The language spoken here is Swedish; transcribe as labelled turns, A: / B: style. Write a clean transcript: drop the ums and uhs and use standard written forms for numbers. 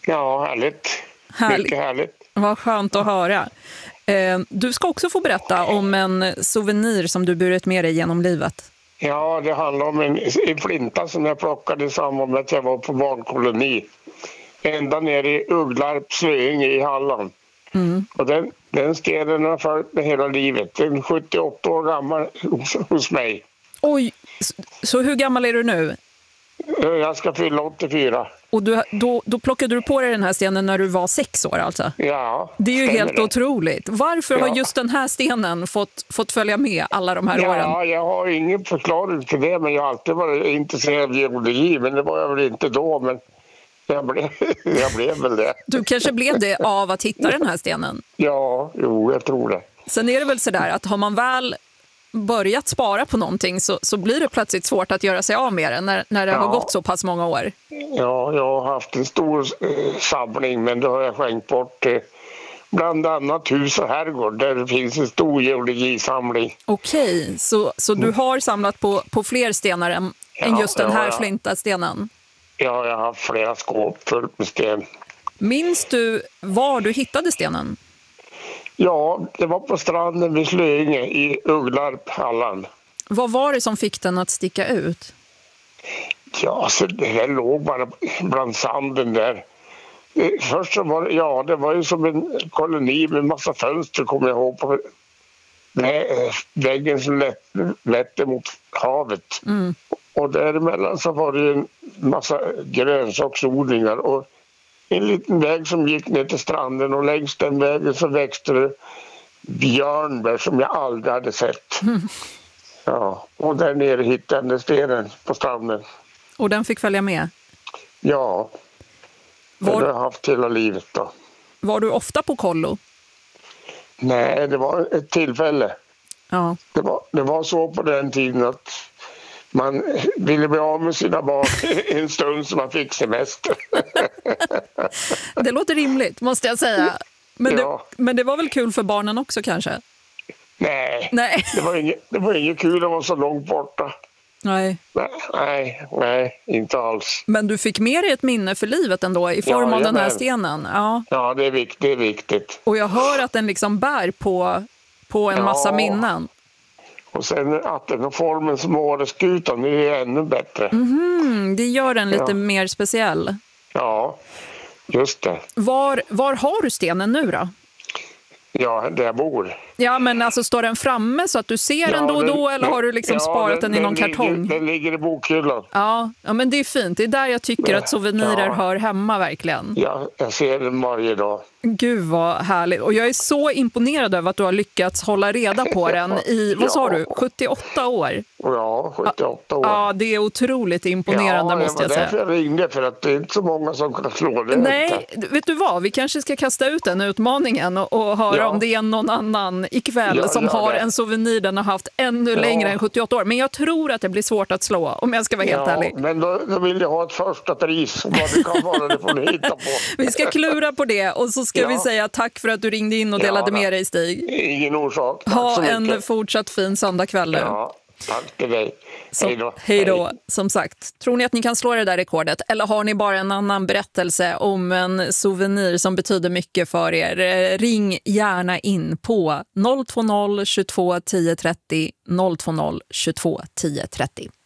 A: Ja, härligt. Mycket härligt.
B: Vad skönt att höra. Du ska också få berätta om en souvenir som du burit med dig genom livet.
A: Ja, det handlar om en flinta som jag plockade i samband med att jag var på barnkoloni. Ända ner i Ugglarp, Slöinge i Halland. Och den stenen har följt mig hela livet. Den är 78 år gammal hos mig.
B: Oj, så hur gammal är du nu?
A: Jag ska fylla 84.
B: Och då plockade du på dig den här stenen när du var 6 år alltså?
A: Ja.
B: Det är ju helt
A: det.
B: Otroligt. Varför har just den här stenen fått följa med alla de här åren?
A: Ja, jag har ingen förklaring till det, men jag har alltid varit intresserad av geologi, men det var jag väl inte då, men jag blev väl det.
B: Du kanske blev det av att hitta den här stenen?
A: Ja, jag tror det.
B: Sen är det väl sådär att har man väl börjat spara på någonting så blir det plötsligt svårt att göra sig av med det när det har gått så pass många år.
A: Ja, jag har haft en stor samling, men då har jag skänkt bort bland annat hus och herrgård där det finns en stor geologisamling. Okej,
B: så du har samlat på fler stenar än just den här flintastenen?
A: Ja, jag har haft flera skåp fullt med sten.
B: Minns du var du hittade stenen?
A: Ja, det var på stranden vid Slöinge i Ugglarp, Halland.
B: Vad var det som fick den att sticka ut?
A: Ja, så det låg bara bland sanden där. Först så var det var ju som en koloni med massa fönster, kommer jag ihåg, på väggen som ledde mot havet. Och däremellan så var det en massa grönsaksodlingar och en liten väg som gick ner till stranden, och längs den vägen så växte det björnbär som jag aldrig hade sett. Ja, och där nere hittade jag stenen på stranden.
B: Och den fick följa med?
A: Ja, det har jag haft hela livet då.
B: Var du ofta på kollo?
A: Nej, det var ett tillfälle.
B: Ja.
A: Det var så på den tiden att man ville bli av med sina barn en stund som man fick semester.
B: Det låter rimligt, måste jag säga. Men det var väl kul för barnen också kanske?
A: Nej. Det var inget kul att vara så långt borta.
B: Nej,
A: inte alls.
B: Men du fick med dig ett minne för livet ändå i form av den här stenen.
A: Ja, det är viktigt.
B: Och jag hör att den liksom bär på en massa minnen.
A: Och sen att den har formen som Åreskutan, det är ännu bättre.
B: Det gör den lite mer speciell.
A: Ja, just det.
B: Var har du stenen nu då?
A: Ja, där jag bor.
B: Ja, men alltså står den framme så att du ser den då och då, eller har du liksom sparat den i någon kartong?
A: Den ligger i bokhyllan.
B: Ja, men det är fint. Det är där jag tycker att souvenirer hör hemma verkligen.
A: Ja, jag ser den varje dag.
B: Gud vad härligt. Och jag är så imponerad över att du har lyckats hålla reda på den i, vad sa du, 78 år?
A: Ja, 78 år.
B: Ja, det är otroligt imponerande måste jag säga.
A: Ja, det var därför jag ringde, för att det är inte så många som kan slå det.
B: Nej, vet du vad? Vi kanske ska kasta ut den utmaningen och höra om det är någon annan ikväll som har en souvenir den har haft ännu längre än 78 år. Men jag tror att det blir svårt att slå, om jag ska vara helt ärlig.
A: Men då vill jag ha ett första pris. Vad det kan vara, det får ni hitta på.
B: Vi ska klura på det, och så ska vi säga tack för att du ringde in och delade med dig, Stig.
A: Ingen orsak.
B: Ha en fortsatt fin söndagkväll nu.
A: Ja, tack till dig.
B: Hej då. Som sagt, tror ni att ni kan slå det där rekordet? Eller har ni bara en annan berättelse om en souvenir som betyder mycket för er? Ring gärna in på 020 22 10 30 020 22 10 30.